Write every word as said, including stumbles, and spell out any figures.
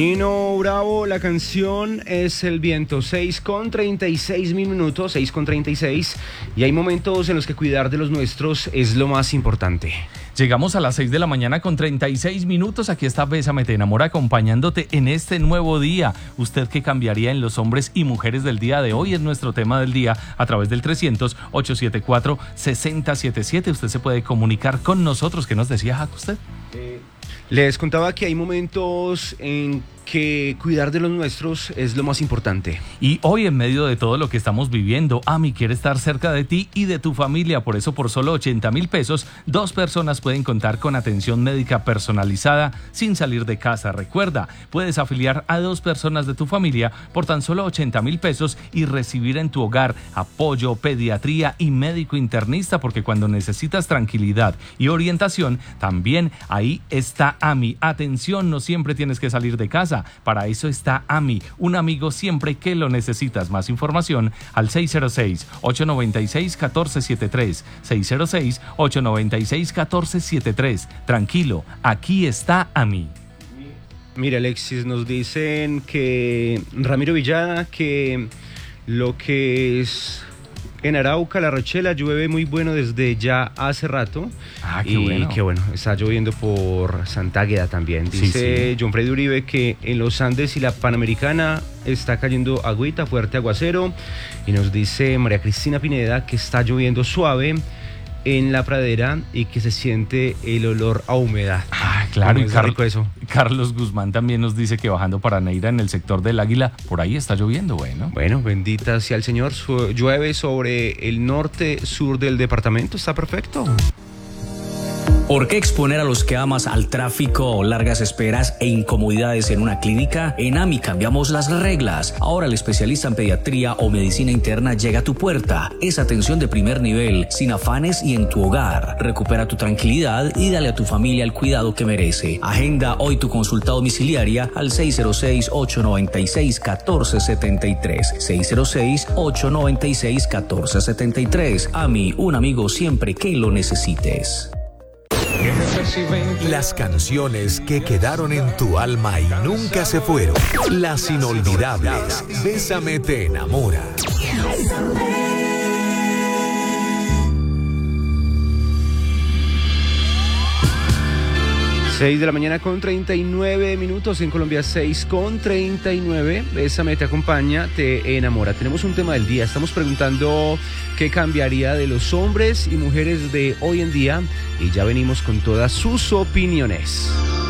Nino Bravo, la canción es El Viento, seis con treinta y seis minutos, seis con treinta y seis, y hay momentos en los que cuidar de los nuestros es lo más importante. Llegamos a las seis de la mañana con treinta y seis minutos. Aquí está Bésame Te Enamora acompañándote en este nuevo día. ¿Usted qué cambiaría en los hombres y mujeres del día de hoy? Es nuestro tema del día a través del trescientos, ochocientos setenta y cuatro, sesenta setenta y siete. Usted se puede comunicar con nosotros. ¿Qué nos decía, Jaco, usted? Eh, les contaba que hay momentos en que cuidar de los nuestros es lo más importante. Y hoy, en medio de todo lo que estamos viviendo, AMI quiere estar cerca de ti y de tu familia. Por eso, por solo ochenta mil pesos, dos personas pueden contar con atención médica personalizada sin salir de casa. Recuerda, puedes afiliar a dos personas de tu familia por tan solo ochenta mil pesos y recibir en tu hogar apoyo, pediatría y médico internista, porque cuando necesitas tranquilidad y orientación, también ahí está AMI. Atención, no siempre tienes que salir de casa. Para eso está AMI, un amigo siempre que lo necesitas. Más información al seis cero seis, ocho nueve seis, uno cuatro siete tres, seis cero seis, ocho nueve seis, uno cuatro siete tres. Tranquilo, aquí está AMI. Mira, Alexis, nos dicen que Ramiro Villada, que lo que es en Arauca, La Rochela, llueve muy bueno desde ya hace rato. Ah, qué y bueno. qué bueno, está lloviendo por Santa Águeda también. Dice Sí, sí. John Freddy Uribe que en los Andes y la Panamericana está cayendo agüita, fuerte aguacero. Y nos dice María Cristina Pineda que está lloviendo suave en la pradera y que se siente el olor a humedad. Ah, claro, y es Car- rico eso. Carlos Guzmán también nos dice que bajando para Neira en el sector del Águila, por ahí está lloviendo. Bueno, Bueno, bendita sea el Señor. Su- llueve sobre el norte, sur del departamento. Está perfecto. ¿Por qué exponer a los que amas al tráfico, largas esperas e incomodidades en una clínica? En AMI cambiamos las reglas. Ahora el especialista en pediatría o medicina interna llega a tu puerta. Es atención de primer nivel, sin afanes y en tu hogar. Recupera tu tranquilidad y dale a tu familia el cuidado que merece. Agenda hoy tu consulta domiciliaria al seis cero seis, ocho nueve seis, uno cuatro siete tres. seis cero seis, ocho nueve seis, uno cuatro siete tres. AMI, un amigo siempre que lo necesites. Las canciones que quedaron en tu alma y nunca se fueron. Las inolvidables. Bésame Te Enamora. seis de la mañana con treinta y nueve minutos, en Colombia seis con treinta y nueve. Bésame te acompaña, te enamora. Tenemos un tema del día, estamos preguntando qué cambiaría de los hombres y mujeres de hoy en día y ya venimos con todas sus opiniones.